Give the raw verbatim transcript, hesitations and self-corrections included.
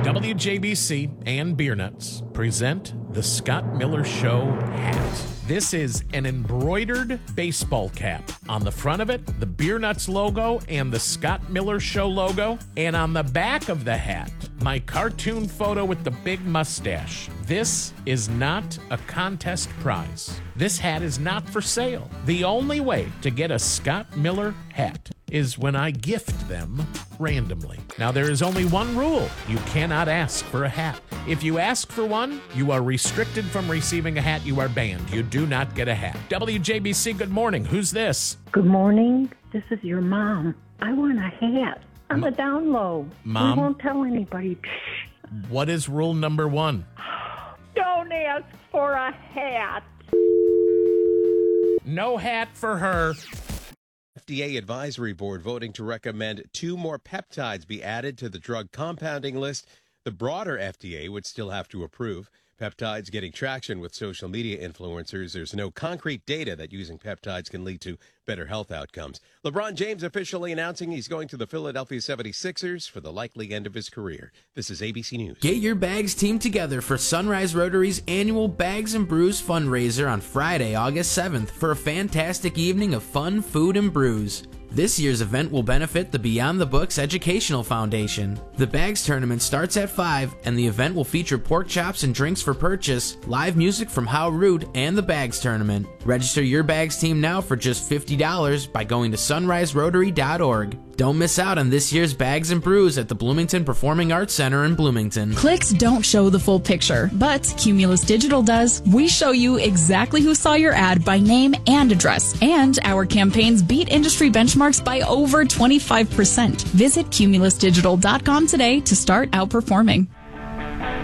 W J B C and Beer Nuts present the Scott Miller Show hat. This is an embroidered baseball cap. On the front of it, the Beer Nuts logo and the Scott Miller Show logo. And on the back of the hat, my cartoon photo with the big mustache. This is not a contest prize. This hat is not for sale. The only way to get a Scott Miller hat is when I gift them randomly. Now, there is only one rule. You cannot ask for a hat. If you ask for one, you are restricted from receiving a hat. You are banned. You do not get a hat. W J B C, good morning. Who's this? Good morning. This is your mom. I want a hat. I'm a down low. Mom? We won't tell anybody. What is rule number one? Don't ask for a hat. No hat for her. F D A Advisory Board voting to recommend two more peptides be added to the drug compounding list. The broader F D A would still have to approve. Peptides getting traction with social media influencers. There's no concrete data that using peptides can lead to better health outcomes. LeBron James officially announcing he's going to the Philadelphia seventy-sixers for the likely end of his career. This is A B C News. Get your Bags team together for Sunrise Rotary's annual Bags and Brews fundraiser on Friday, August seventh for a fantastic evening of fun, food, and brews. This year's event will benefit the Beyond the Books Educational Foundation. The Bags Tournament starts at five, and the event will feature pork chops and drinks for purchase, live music from How Rude, and the Bags Tournament. Register your Bags team now for just fifty dollars by going to sunrise rotary dot org. Don't miss out on this year's Bags and Brews at the Bloomington Performing Arts Center in Bloomington. Clicks don't show the full picture, but Cumulus Digital does. We show you exactly who saw your ad by name and address, and our campaigns beat industry benchmarks by over twenty-five percent. Visit cumulus digital dot com today to start outperforming.